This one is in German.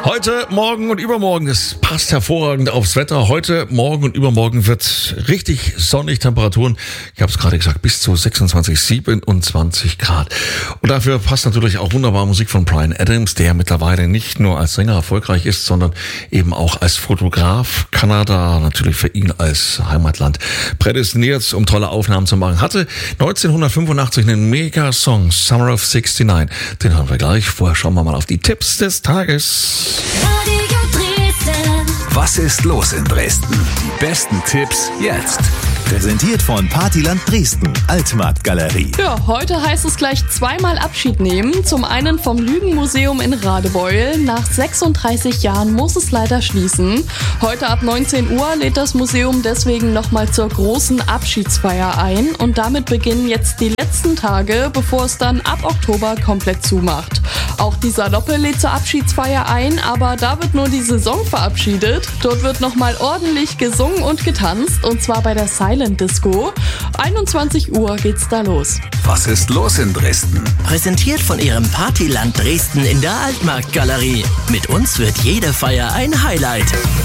Heute, morgen und übermorgen, das passt hervorragend aufs Wetter. Heute, morgen und übermorgen wird richtig sonnig, Temperaturen, ich habe es gerade gesagt, bis zu 26, 27 Grad. Und dafür passt natürlich auch wunderbar Musik von Bryan Adams, der mittlerweile nicht nur als Sänger erfolgreich ist, sondern eben auch als Fotograf. Kanada natürlich für ihn als Heimatland prädestiniert, um tolle Aufnahmen zu machen. Hatte 1985 einen Mega-Song, Summer of 69. Den hören wir gleich. Vorher schauen wir mal auf die Tipps des Tages. Radio Dresden. Was ist los in Dresden? Die besten Tipps jetzt. Präsentiert von Partyland Dresden, Altmarktgalerie. Ja, heute heißt es gleich zweimal Abschied nehmen. Zum einen vom Lügenmuseum in Radebeul. Nach 36 Jahren muss es leider schließen. Heute ab 19 Uhr lädt das Museum deswegen nochmal zur großen Abschiedsfeier ein. Und damit beginnen jetzt die letzten Tage, bevor es dann ab Oktober komplett zumacht. Auch die Saloppe lädt zur Abschiedsfeier ein, aber da wird nur die Saison verabschiedet. Dort wird nochmal ordentlich gesungen und getanzt, und zwar bei der Silent Disco. 21 Uhr geht's da los. Was ist los in Dresden? Präsentiert von Ihrem Partyland Dresden in der Altmarktgalerie. Mit uns wird jede Feier ein Highlight.